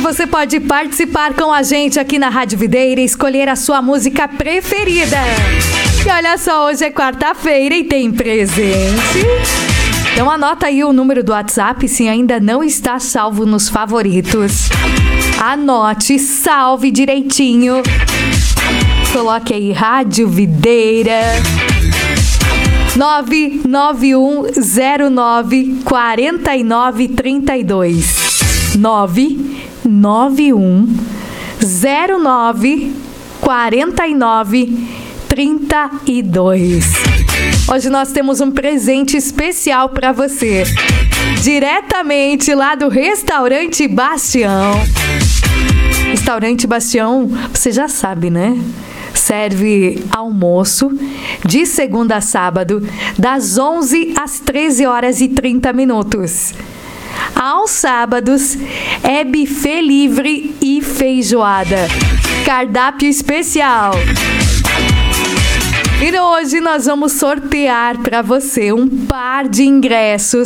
você pode participar com a gente aqui na Rádio Videira e escolher a sua música preferida. E olha só, hoje é quarta-feira e tem presente. Então anota aí o número do WhatsApp se ainda não está salvo nos favoritos. Anote, salve direitinho. Coloque aí Rádio Videira 991094932 991094932. Hoje nós temos um presente especial para você, diretamente lá do Restaurante Bastião. Restaurante Bastião, você já sabe, né? Serve almoço de segunda a sábado, das 11 às 13 horas e 30 minutos. Aos sábados é buffet livre e feijoada. Cardápio especial. E hoje nós vamos sortear para você um par de ingressos